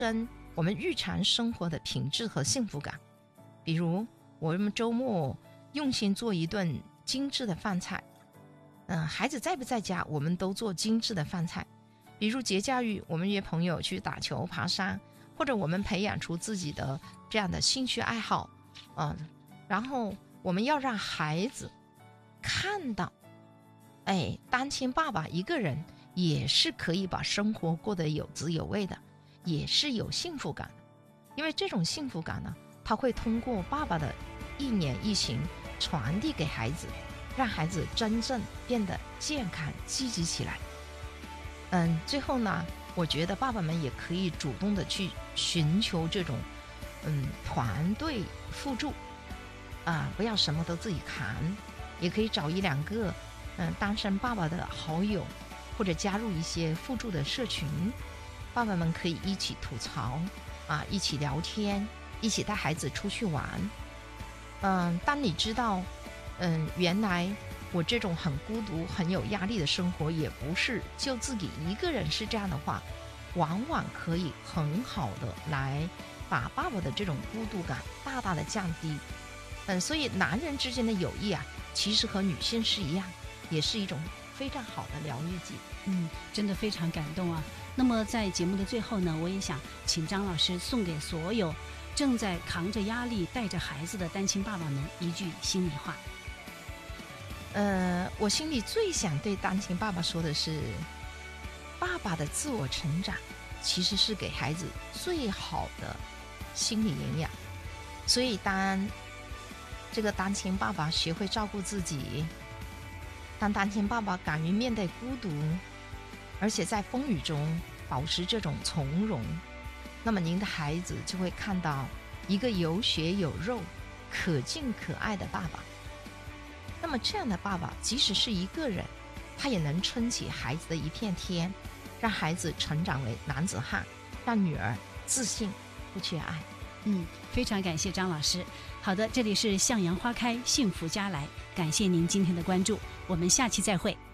我们日常生活的品质和幸福感。比如我们周末用心做一顿精致的饭菜，孩子在不在家我们都做精致的饭菜。比如节假日我们约朋友去打球爬山，或者我们培养出自己的这样的兴趣爱好，然后我们要让孩子看到，单亲爸爸一个人也是可以把生活过得有滋有味的，也是有幸福感的。因为这种幸福感呢，他会通过爸爸的一言一行传递给孩子，让孩子真正变得健康积极起来。最后呢，我觉得爸爸们也可以主动的去寻求这种团队互助不要什么都自己扛，也可以找一两个单身爸爸的好友，或者加入一些互助的社群，爸爸们可以一起吐槽一起聊天，一起带孩子出去玩。当你知道原来我这种很孤独很有压力的生活也不是就自己一个人是这样的话，往往可以很好的来把爸爸的这种孤独感大大的降低。所以男人之间的友谊其实和女性是一样，也是一种非常好的疗愈剂。 真的非常感动啊。那么在节目的最后呢，我也想请张老师送给所有正在扛着压力带着孩子的单亲爸爸们一句心里话。 我心里最想对单亲爸爸说的是，爸爸的自我成长其实是给孩子最好的心理营养。所以当这个单亲爸爸学会照顾自己，当单亲爸爸敢于面对孤独，而且在风雨中保持这种从容，那么您的孩子就会看到一个有血有肉可敬可爱的爸爸。那么这样的爸爸即使是一个人，他也能撑起孩子的一片天，让孩子成长为男子汉，让女儿自信不缺爱。 非常感谢张老师。好的，这里是向阳花开幸福家来，感谢您今天的关注，我们下期再会。